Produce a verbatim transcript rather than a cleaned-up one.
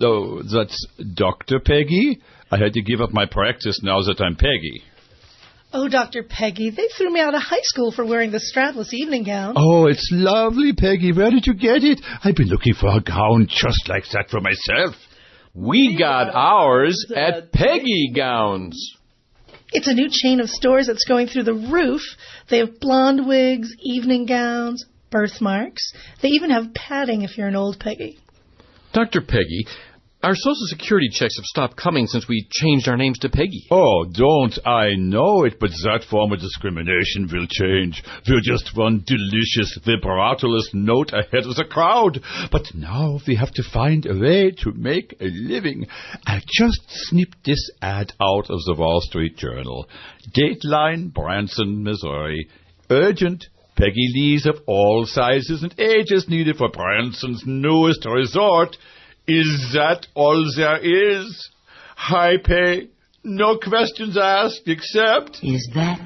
Oh, that's Doctor Peggy? I had to give up my practice now that I'm Peggy. Oh, Doctor Peggy, they threw me out of high school for wearing the strapless evening gown. Oh, it's lovely, Peggy. Where did you get it? I've been looking for a gown just like that for myself. We got ours at Peggy Gowns. It's a new chain of stores that's going through the roof. They have blonde wigs, evening gowns, birthmarks. They even have padding if you're an old Peggy. Doctor Peggy, our Social Security checks have stopped coming since we changed our names to Peggy. Oh, don't I know it, but that form of discrimination will change. We're just one delicious, vibrato-less note ahead of the crowd. But now we have to find a way to make a living. I just snipped this ad out of the Wall Street Journal. Dateline, Branson, Missouri. Urgent. Peggy Lees of all sizes and ages needed for Branson's newest resort. Is that all there is? High pay, no questions asked except... Is that